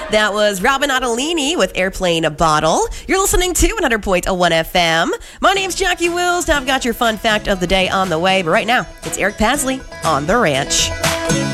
That was Robin Ottolini with Airplane Bottle. You're listening to 100.1 FM. My name's Jackie Wills. Now I've got your fun fact of the day on the way. But right now, it's Eric Pasley on The Ranch.